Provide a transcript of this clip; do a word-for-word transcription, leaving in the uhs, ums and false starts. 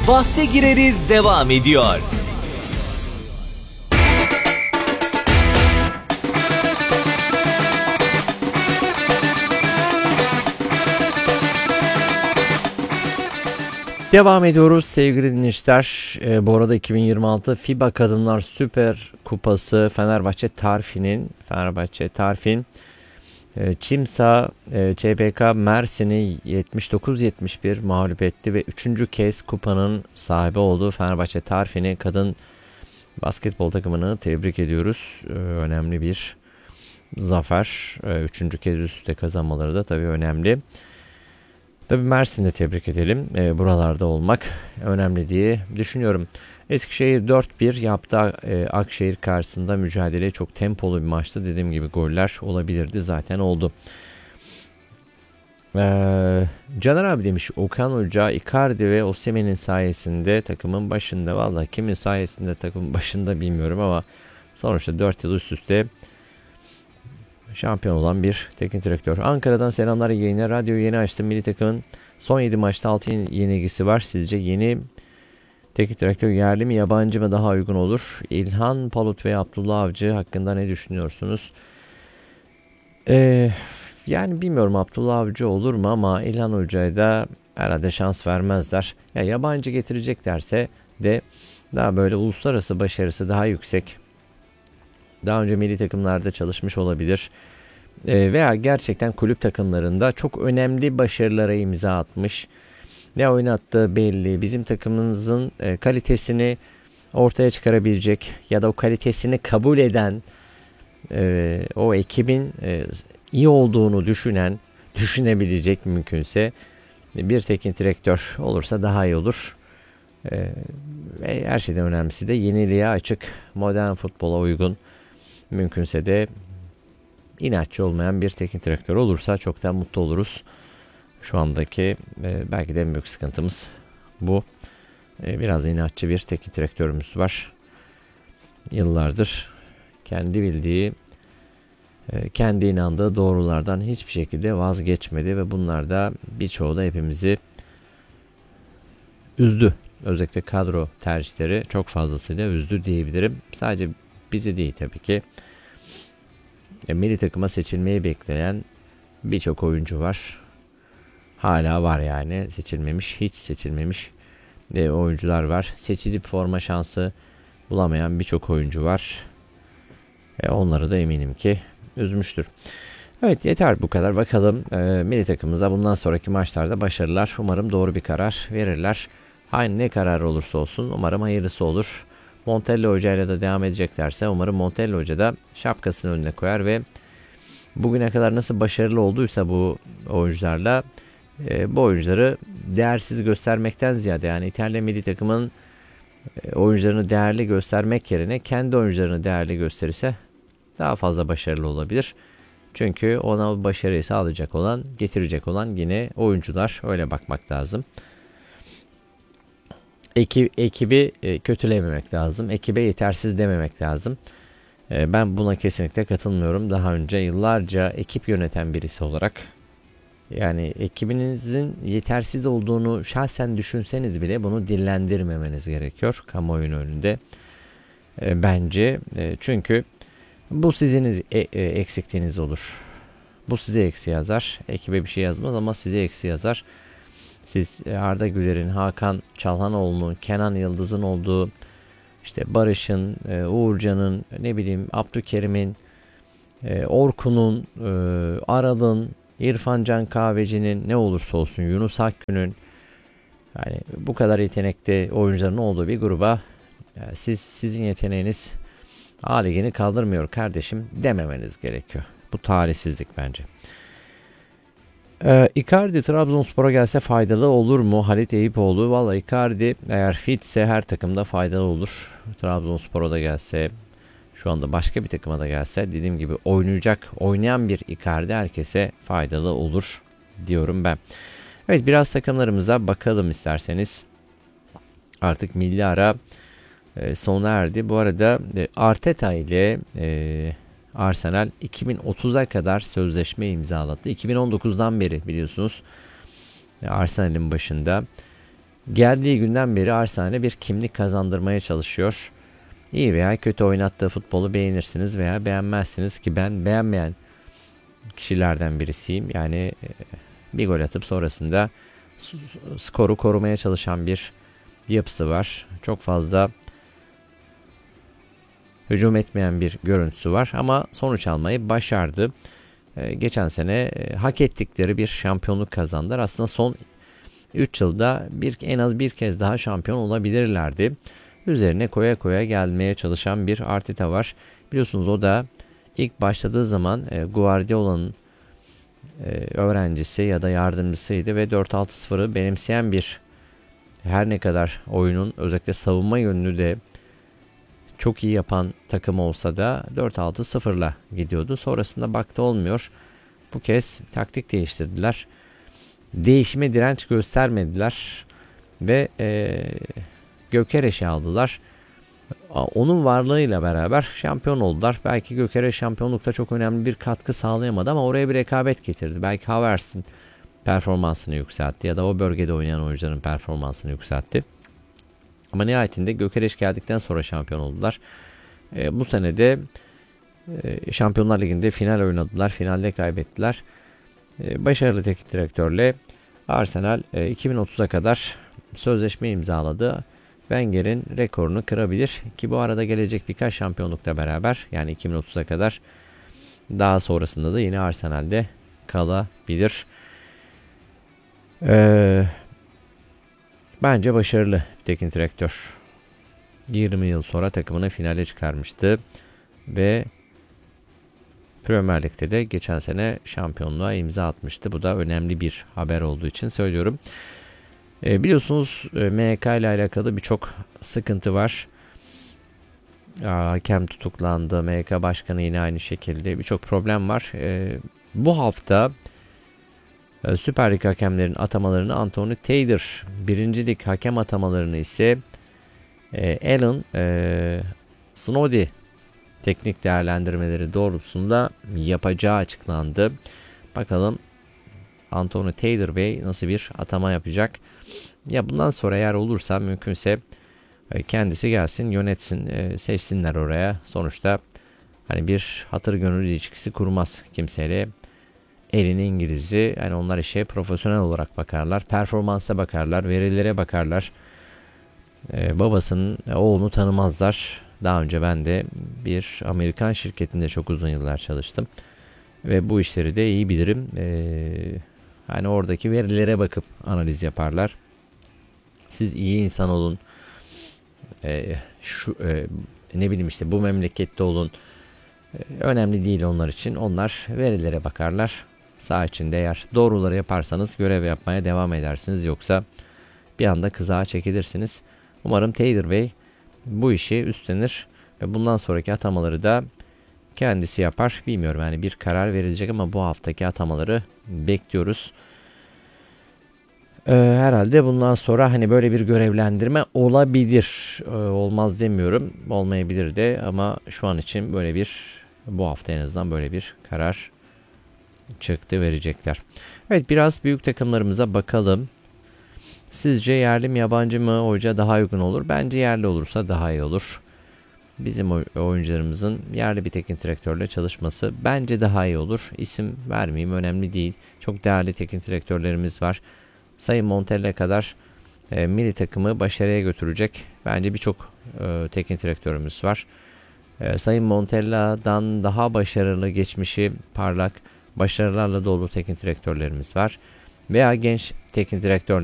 Bahse Gireriz devam ediyor. Devam ediyoruz sevgili dinleyiciler. Ee, bu arada iki bin yirmi altı FIBA Kadınlar Süper Kupası Fenerbahçe Tarfi'nin Fenerbahçe Tarfin e, Çimsa e, C B K Mersin'i yetmiş dokuz yetmiş bir mağlup etti ve üçüncü kez kupanın sahibi olduğu Fenerbahçe Tarfi'ni kadın basketbol takımını tebrik ediyoruz. Ee, önemli bir zafer. Ee, üçüncü kez üst üste kazanmaları da tabii önemli. Tabii Mersin'de tebrik edelim. E, buralarda olmak önemli diye düşünüyorum. Eskişehir dört bir yaptı e, Akşehir karşısında mücadele çok tempolu bir maçtı. Dediğim gibi goller olabilirdi, zaten oldu. Ee, Caner abi demiş, Okan Hoca Icardi ve Osimhen'in sayesinde takımın başında. Vallahi kimin sayesinde takımın başında bilmiyorum ama sonuçta dört yıl üst üste şampiyon olan bir teknik direktör. Ankara'dan selamlar, iyi yayınlar. Radyoyu yeni açtım. Milli takımın son yedi maçta altı yenilgisi var. Sizce yeni teknik direktör yerli mi yabancı mı daha uygun olur? İlhan Palut ve Abdullah Avcı hakkında ne düşünüyorsunuz? Ee, yani bilmiyorum Abdullah Avcı olur mu ama İlhan Hoca'ya da herhalde şans vermezler. Ya yabancı getireceklerse de daha böyle uluslararası başarısı daha yüksek, daha önce milli takımlarda çalışmış olabilir. E, veya gerçekten kulüp takımlarında çok önemli başarılara imza atmış. Ne oynattığı belli. Bizim takımımızın e, kalitesini ortaya çıkarabilecek ya da o kalitesini kabul eden, e, o ekibin e, iyi olduğunu düşünen, düşünebilecek mümkünse bir teknik direktör olursa daha iyi olur. E, ve her şeyden önemlisi de yeniliğe açık, modern futbola uygun, mümkünse de inatçı olmayan bir teknik direktör olursa çok da mutlu oluruz. Şu andaki e, belki de en büyük sıkıntımız bu. E, biraz inatçı bir teknik direktörümüz var. Yıllardır kendi bildiği, e, kendi inandığı doğrulardan hiçbir şekilde vazgeçmedi ve bunlar da birçoğu da hepimizi üzdü. Özellikle kadro tercihleri çok fazlasıyla üzdü diyebilirim. Sadece bizi değil tabii ki. E, milli takıma seçilmeyi bekleyen birçok oyuncu var. Hala var yani, seçilmemiş, hiç seçilmemiş e, oyuncular var. Seçilip forma şansı bulamayan birçok oyuncu var. E, onları da eminim ki üzmüştür. Evet, yeter bu kadar. Bakalım e, milli takımımıza bundan sonraki maçlarda başarılar. Umarım doğru bir karar verirler. Aynı ne karar olursa olsun umarım hayırlısı olur. Montella Hoca ile de devam edeceklerse umarım Montella Hoca da şapkasını önüne koyar ve bugüne kadar nasıl başarılı olduysa bu oyuncularla e, bu oyuncuları değersiz göstermekten ziyade, yani İtalya milli takımın e, oyuncularını değerli göstermek yerine kendi oyuncularını değerli gösterirse daha fazla başarılı olabilir. Çünkü ona başarıyı sağlayacak olan, getirecek olan yine oyuncular, öyle bakmak lazım. Eki, ekibi e, kötülememek lazım. Ekibe yetersiz dememek lazım. E, ben buna kesinlikle katılmıyorum. Daha önce yıllarca ekip yöneten birisi olarak, yani ekibinizin yetersiz olduğunu şahsen düşünseniz bile bunu dillendirmemeniz gerekiyor kamuoyunun önünde. E, bence e, çünkü bu sizin e, e, eksikliğiniz olur. Bu size eksi yazar. Ekibe bir şey yazmaz ama size eksi yazar. Siz Arda Güler'in, Hakan Çalhanoğlu'nun, Kenan Yıldız'ın olduğu, işte Barış'ın, Uğurcan'ın, ne bileyim Abdülkerim'in, Orkun'un, Arad'ın, İrfan Can Kahveci'nin, ne olursa olsun Yunus Akgün'ün, yani bu kadar yetenekli oyuncuların olduğu bir gruba siz sizin yeteneğiniz A Ligi'ni kaldırmıyor kardeşim dememeniz gerekiyor. Bu talihsizlik bence. Ee, Icardi Trabzonspor'a gelse faydalı olur mu? Halit Eyüpoğlu. Valla Icardi eğer fitse her takımda faydalı olur. Trabzonspor'a da gelse, şu anda başka bir takıma da gelse, dediğim gibi oynayacak, oynayan bir Icardi herkese faydalı olur diyorum ben. Evet, biraz takımlarımıza bakalım isterseniz. Artık milli ara e, sona erdi. Bu arada e, Arteta ile e, Arsenal iki bin otuza kadar sözleşme imzaladı. iki bin on dokuzdan beri biliyorsunuz Arsenal'in başında geldiği günden beri Arsenal'e bir kimlik kazandırmaya çalışıyor. İyi veya kötü oynattığı futbolu beğenirsiniz veya beğenmezsiniz ki ben beğenmeyen kişilerden birisiyim. Yani bir gol atıp sonrasında skoru korumaya çalışan bir yapısı var. Çok fazla hücum etmeyen bir görüntüsü var ama sonuç almayı başardı. Ee, geçen sene e, hak ettikleri bir şampiyonluk kazandılar. Aslında son üç yılda bir en az bir kez daha şampiyon olabilirlerdi. Üzerine koya koya gelmeye çalışan bir Arteta var. Biliyorsunuz o da ilk başladığı zaman e, Guardiola'nın e, öğrencisi ya da yardımcısıydı ve dört altı sıfırı benimseyen bir, her ne kadar oyunun özellikle savunma yönünü de çok iyi yapan takım olsa da dört altı sıfırla gidiyordu. Sonrasında baktı olmuyor. Bu kez taktik değiştirdiler. Değişime direnç göstermediler ve e, Gökeres'i aldılar. Onun varlığıyla beraber şampiyon oldular. Belki Gökeres şampiyonlukta çok önemli bir katkı sağlayamadı ama oraya bir rekabet getirdi. Belki Havertz'in performansını yükseltti ya da o bölgede oynayan oyuncuların performansını yükseltti. Ama nihayetinde Gökeres geldikten sonra şampiyon oldular. E, bu sene de e, Şampiyonlar Ligi'nde final oynadılar. Finalde kaybettiler. E, başarılı teknik direktörle Arsenal e, iki bin otuza kadar sözleşme imzaladı. Wenger'in rekorunu kırabilir ki bu arada gelecek birkaç şampiyonlukla beraber, yani iki bin otuza kadar, daha sonrasında da yine Arsenal'de kalabilir. Ee, bence başarılı bir teknik direktör. yirmi yıl sonra takımını finale çıkarmıştı ve Premier Lig'de de geçen sene şampiyonluğa imza atmıştı. Bu da önemli bir haber olduğu için söylüyorum. E, biliyorsunuz e, M K ile alakalı birçok sıkıntı var. Aa, hakem tutuklandı. M K başkanı yine aynı şekilde. Birçok problem var. E, bu hafta e, Süper Lig hakemlerin atamalarını Anthony Taylor, birinci Lig hakem atamalarını ise e, Alan e, Snoddy teknik değerlendirmeleri doğrultusunda yapacağı açıklandı. Bakalım Anthony Taylor Bey nasıl bir atama yapacak? Ya bundan sonra eğer olursa mümkünse kendisi gelsin, yönetsin, seçsinler oraya. Sonuçta hani bir hatır gönül ilişkisi kurmaz kimseyle. Elini İngiliz'i, yani onlar işe profesyonel olarak bakarlar. Performansa bakarlar, verilere bakarlar. Ee, babasının oğlunu tanımazlar. Daha önce ben de bir Amerikan şirketinde çok uzun yıllar çalıştım. Ve bu işleri de iyi bilirim. Ee, hani oradaki verilere bakıp analiz yaparlar. Siz iyi insan olun. Ee, şu e, ne bileyim işte bu memlekette olun. Ee, önemli değil onlar için. Onlar verilere bakarlar. Saha içinde eğer doğruları yaparsanız görev yapmaya devam edersiniz. Yoksa bir anda kızağa çekilirsiniz. Umarım Taylor Bey bu işi üstlenir ve bundan sonraki atamaları da kendisi yapar. Bilmiyorum, yani bir karar verilecek ama bu haftaki atamaları bekliyoruz. Ee, herhalde bundan sonra hani böyle bir görevlendirme olabilir. Ee, olmaz demiyorum. Olmayabilir de ama şu an için böyle bir, bu hafta en azından böyle bir karar çıktı, verecekler. Evet, biraz büyük takımlarımıza bakalım. Sizce yerli mi yabancı mı hoca daha uygun olur? Bence yerli olursa daha iyi olur. Bizim oyuncularımızın yerli bir teknik direktörle çalışması bence daha iyi olur. İsim vermeyeyim, önemli değil. Çok değerli teknik direktörlerimiz var. Sayın Montella kadar e, milli takımı başarıya götürecek bence birçok e, teknik direktörümüz var. E, Sayın Montella'dan daha başarılı, geçmişi parlak, başarılarla dolu teknik direktörlerimiz var. Veya genç teknik direktörler